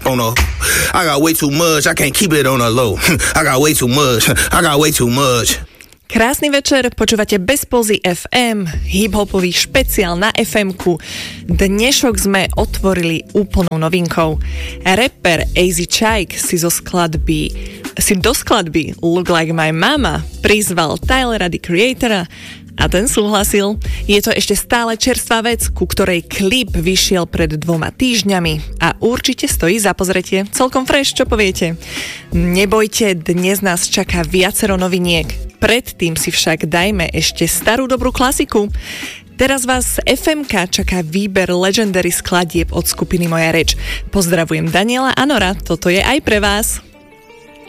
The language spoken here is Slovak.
on a. I got way too much, I can't keep it on a low. I got way too much, I got way too much. Krásny večer, počúvate Bez pauzy FM, hip-hopový špeciál na FM-ku. Dnešok sme otvorili úplnou novinkou. Rapper AZ Chike si do skladby Look Like My Mama prizval Tylera, the Creatora, a ten súhlasil. Je to ešte stále čerstvá vec, ku ktorej klip vyšiel pred 2 týždňami a určite stojí za pozretie. Celkom fresh, čo poviete? Nebojte, dnes nás čaká viacero noviniek. Predtým si však dajme ešte starú dobrú klasiku. Teraz vás FMK čaká výber legendary skladieb od skupiny Moja reč. Pozdravujem Daniela a Nora, toto je aj pre vás.